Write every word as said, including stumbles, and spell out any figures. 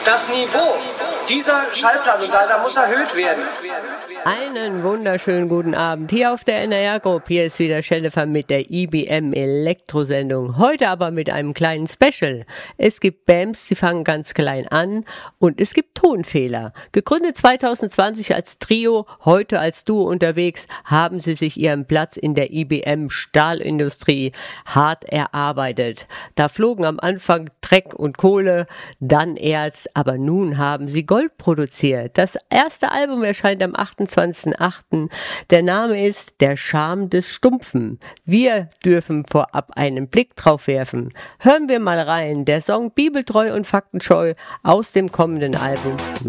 Das Niveau dieser Schallplattenunterhalter muss erhöht werden. Einen wunderschönen guten Abend hier auf der N R R Group. Hier ist wieder Jennifer mit der I B M Elektrosendung. Heute aber mit einem kleinen Special. Es gibt Bands, die fangen ganz klein an und es gibt Tonfehler. Gegründet zwanzig zwanzig als Trio, heute als Duo unterwegs, haben sie sich ihren Platz in der I B M Stahlindustrie hart erarbeitet. Da flogen am Anfang Dreck und Kohle, dann Erz, aber nun haben sie Gold produziert. Das erste Album erscheint am achtundzwanzigsten achten Der Name ist Der Charme des Stumpfen. Wir dürfen vorab einen Blick drauf werfen. Hören wir mal rein. Der Song Bibeltreu und Faktenscheu aus dem kommenden Album